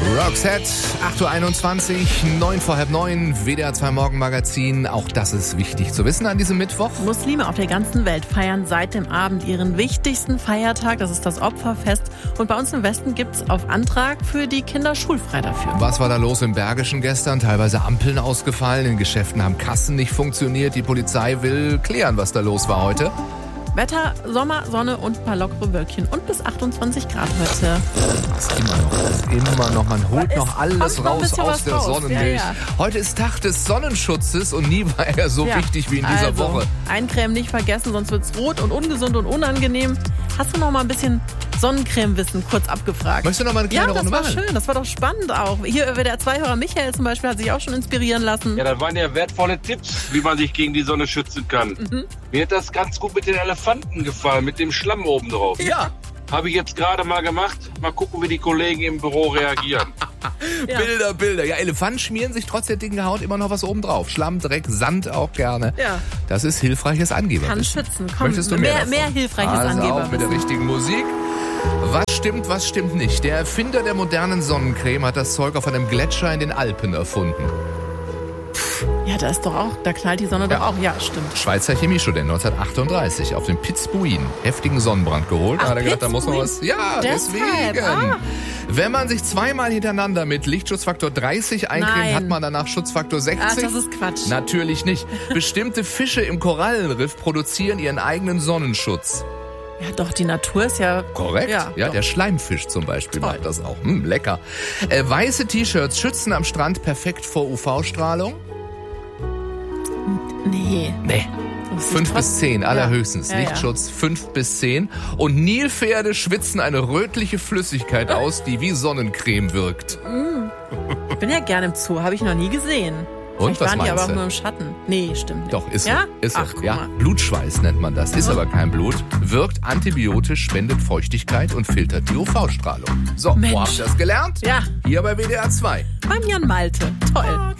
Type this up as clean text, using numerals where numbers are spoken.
Roxette, 8.21 Uhr, 9 vor halb 9, WDR 2 Morgenmagazin. Auch das ist wichtig zu wissen an diesem Mittwoch. Muslime auf der ganzen Welt feiern seit dem Abend ihren wichtigsten Feiertag. Das ist das Opferfest. Und bei uns im Westen gibt es auf Antrag für die Kinder schulfrei dafür. Was war da los im Bergischen gestern? Teilweise Ampeln ausgefallen, in Geschäften haben Kassen nicht funktioniert. Die Polizei will klären, was da los war heute. Wetter, Sommer, Sonne und ein paar lockere Wölkchen und bis 28 Grad heute. Das ist immer noch. Man holt noch alles raus aus der Sonnenmilch. Ja. Heute ist Tag des Sonnenschutzes und nie war er so wichtig wie in dieser Woche. Eincremen nicht vergessen, sonst wird's rot und ungesund und unangenehm. Hast du noch mal ein bisschen Sonnencreme-Wissen kurz abgefragt? Möchtest du noch mal eine kleine Runde machen? Ja, das war schön. Das war doch spannend auch. Hier der Zwei-Hörer Michael zum Beispiel hat sich auch schon inspirieren lassen. Ja, das waren ja wertvolle Tipps, wie man sich gegen die Sonne schützen kann. Mir hat das ganz gut mit den Elefanten gefallen, mit dem Schlamm oben drauf. Ja. Habe ich jetzt gerade mal gemacht. Mal gucken, wie die Kollegen im Büro reagieren. Ja. Bilder. Ja, Elefanten schmieren sich trotz der dicken Haut immer noch was oben drauf. Schlamm, Dreck, Sand auch gerne. Ja. Das ist hilfreiches Angeberwissen. Kann schützen. Komm, möchtest du mehr hilfreiches Angeberwissen. Auch mit der richtigen Musik. Was stimmt nicht? Der Erfinder der modernen Sonnencreme hat das Zeug auf einem Gletscher in den Alpen erfunden. Ja, da knallt die Sonne doch auch. Ja, stimmt. Schweizer Chemiestudent 1938 auf dem Pitzbuin heftigen Sonnenbrand geholt. Da hat er gedacht, da muss man was. Ja, deswegen. Wenn man sich zweimal hintereinander mit Lichtschutzfaktor 30 eincremt, hat man danach Schutzfaktor 60. Ach, das ist Quatsch. Natürlich nicht. Bestimmte Fische im Korallenriff produzieren ihren eigenen Sonnenschutz. Ja, doch, die Natur ist ja... Korrekt. Ja, der Schleimfisch zum Beispiel macht das auch. Lecker. Weiße T-Shirts schützen am Strand perfekt vor UV-Strahlung? Nee. 5 bis 10, allerhöchstens. Ja. Lichtschutz 5 bis 10. Und Nilpferde schwitzen eine rötliche Flüssigkeit aus, die wie Sonnencreme wirkt. Ich bin ja gerne im Zoo, habe ich noch nie gesehen. Und was waren die meinst aber du? auch nur im Schatten. Nee, stimmt nicht. Doch, ist ja? Ist Ach, ja. Blutschweiß nennt man das. Ist aber kein Blut. Wirkt antibiotisch, spendet Feuchtigkeit und filtert die UV-Strahlung. So, Mensch. wo habt ihr das gelernt? Ja. Hier bei WDR 2. Beim Jan Malte. Toll.